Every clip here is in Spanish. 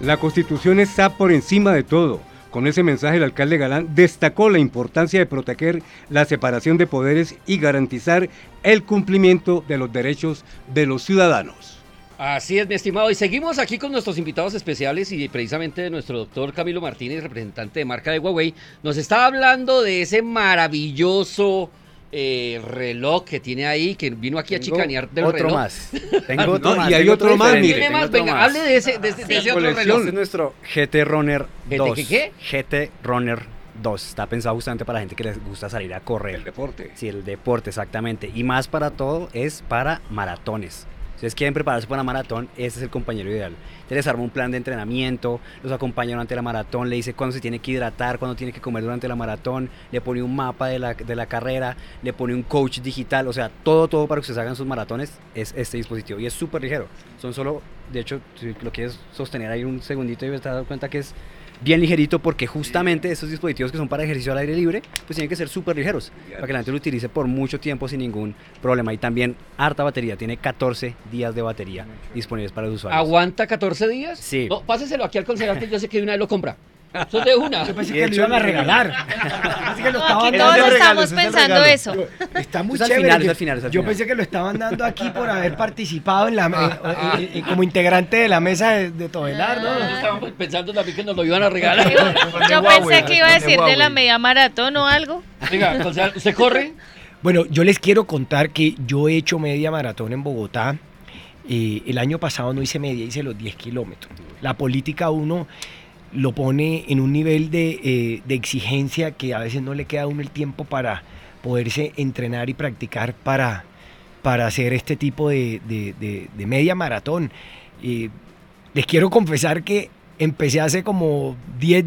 La Constitución está por encima de todo. Con ese mensaje el alcalde Galán destacó la importancia de proteger la separación de poderes y garantizar el cumplimiento de los derechos de los ciudadanos. Así es, mi estimado. Y seguimos aquí con nuestros invitados especiales y precisamente nuestro doctor Camilo Martínez, representante de marca de Huawei, nos está hablando de ese maravilloso reloj que tiene ahí, que vino aquí a chicanear del otro reloj. Más. Tengo otro más. Y hay otro más, mire. ¿Tiene más? Venga, hable de ese otro reloj. Este es nuestro GT Runner 2. ¿Qué? GT Runner 2. Está pensado justamente para la gente que les gusta salir a correr. El deporte. Sí, el deporte, exactamente. Y más para todo es para maratones. Si ustedes quieren prepararse para una maratón, este es el compañero ideal. Te les arma un plan de entrenamiento, los acompaña durante la maratón, le dice cuándo se tiene que hidratar, cuándo tiene que comer durante la maratón, le pone un mapa de la carrera, le pone un coach digital, o sea, todo para que ustedes hagan sus maratones es este dispositivo. Y es súper ligero. Son solo, de hecho, si lo quieres sostener ahí un segundito y te das cuenta que es bien ligerito, porque justamente estos dispositivos que son para ejercicio al aire libre, pues tienen que ser súper ligeros, para que la gente lo utilice por mucho tiempo sin ningún problema. Y también harta batería, tiene 14 días de batería disponibles para los usuarios. ¿Aguanta 14 días? Sí. No, páseselo aquí al concejal, yo sé que de una vez lo compra. Eso es de una. Yo pensé que lo iban a regalar. Aquí todos estamos pensando eso. Está muy Es al chévere. final, es al final, es al Yo final. pensé que lo estaban dando aquí por haber participado en como integrante de la mesa de Todelar, ¿no? Estábamos pensando también que nos lo iban a regalar. Yo pensé que iba a decir de la media maratón o algo. Venga, concejal, ¿usted corre? Bueno, yo les quiero contar que yo he hecho media maratón en Bogotá. El año pasado no hice media, hice los 10 kilómetros. La política uno lo pone en un nivel de exigencia que a veces no le queda a uno el tiempo para poderse entrenar y practicar para hacer este tipo de media maratón. Les quiero confesar que empecé hace como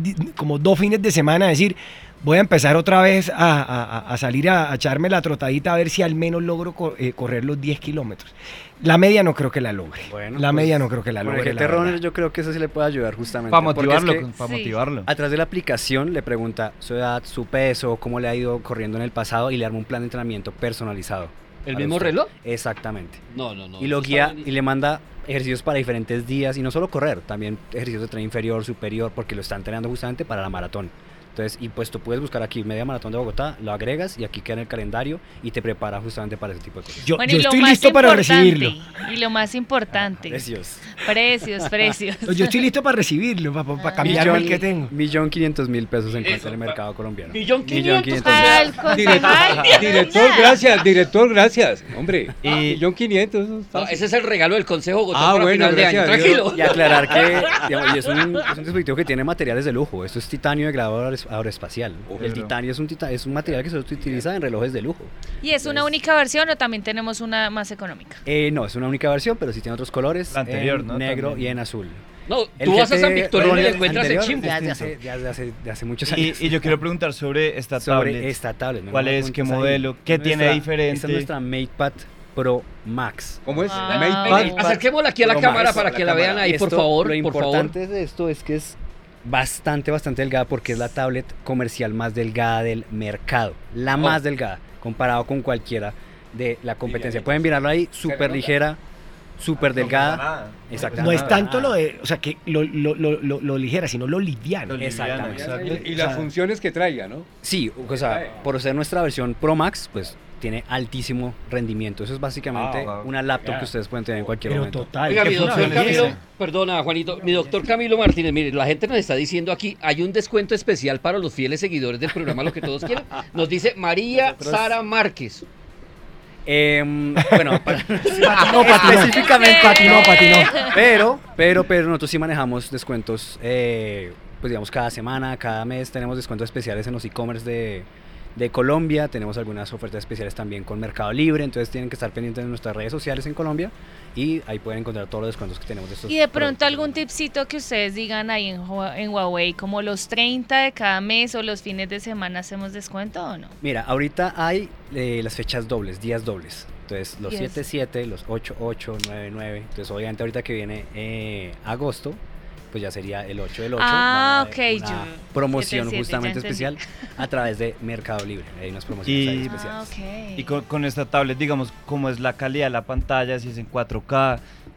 2 fines de semana a decir, voy a empezar otra vez a salir a echarme la trotadita a ver si al menos logro correr los 10 kilómetros. La media no creo que la logre. Bueno, la pues, media no creo que la con logre. el GT Runner yo creo que eso sí le puede ayudar justamente. Para porque motivarlo, es que para Sí. motivarlo. a través de la aplicación le pregunta su edad, su peso, cómo le ha ido corriendo en el pasado y le arma un plan de entrenamiento personalizado. ¿El para mismo usted. reloj? Exactamente. No. Y lo eso guía está y le manda ejercicios para diferentes días y no solo correr, también ejercicios de tren inferior, superior, porque lo está entrenando justamente para la maratón. Entonces, y pues tú puedes buscar aquí media maratón de Bogotá, lo agregas y aquí queda en el calendario y te prepara justamente para ese tipo de cosas. Yo Bueno, y lo estoy más listo para importante, recibirlo. Y lo más importante, Precios. precios. Yo estoy listo para recibirlo, para cambiarme el que tengo. 1.500.000 pesos en cuanto Eso, al mercado colombiano. 1.500.000. Al concejal. Director, gracias. Hombre, Y- 1.500.000. eso está- No, ese es el regalo del Consejo Bogotá Ah, para bueno, final de año. gracias a Dios. Tranquilo. Y aclarar que digamos, y es un dispositivo que tiene materiales de lujo. Esto es titanio de grado aeroespacial. El titanio es un material que se utiliza en relojes de lujo. ¿Y es una única versión o también tenemos una más económica? No, es una única versión, pero sí tiene otros colores, La anterior, en ¿no? negro También. y en azul. No, El tú vas a GT San Victorino y Runner le encuentras el anterior chimbo. de hace muchos años. Y yo quiero preguntar sobre esta sobre tablet. esta tablet. ¿no? ¿Cuál No, es? no, ¿Qué está ahí. modelo? ¿Qué Esta es tiene nuestra- diferente? Esta es nuestra MatePad Pro Max. ¿Cómo es? Ah, MatePad. bueno. Acerquémosla aquí a la Pro cámara Max. para que la vean ahí, por Esto, favor. Lo por favor. importante de esto es que es bastante delgada porque es la tablet comercial más delgada del mercado. La más delgada, comparado con cualquiera de la competencia. Pueden mirarlo ahí, súper ligera, súper delgada. Exactamente. No es tanto lo de, o sea, que lo ligera, sino lo liviano. Exactamente. Y las funciones que traiga, ¿no? Sí, o sea, por ser nuestra versión Pro Max, pues tiene altísimo rendimiento. Eso es básicamente una laptop que ustedes pueden tener en cualquier Pero momento. total. Oiga, ¿qué mi doctor funciones Camilo, tiene? perdona Juanito, mi doctor Camilo Martínez, mire, la gente nos está diciendo aquí, hay un descuento especial para los fieles seguidores del programa Lo que Todos Quieren. Nos dice María Sara Márquez. Bueno, Patinó. específicamente Patinó. pero nosotros sí manejamos descuentos, pues digamos cada semana, cada mes tenemos descuentos especiales en los e-commerce de Colombia, tenemos algunas ofertas especiales también con Mercado Libre, entonces tienen que estar pendientes de nuestras redes sociales en Colombia y ahí pueden encontrar todos los descuentos que tenemos de estos Y de pronto productos. algún tipcito que ustedes digan ahí en Huawei, como los 30 de cada mes o los fines de semana, ¿hacemos descuento o no? Mira, ahorita hay las fechas dobles, días dobles. Entonces, los Yes. 7-7, los 8-8, 9-9. Entonces, obviamente, ahorita que viene agosto, pues ya sería el 8 del 8. Ah, va a haber ok, una yo- promoción 7-7, justamente ya entendí. especial a través de Mercado Libre. Hay unas promociones ahí Y- especiales. Ah, ok. Y con esta tablet, digamos, cómo es la calidad de la pantalla, si es en 4K,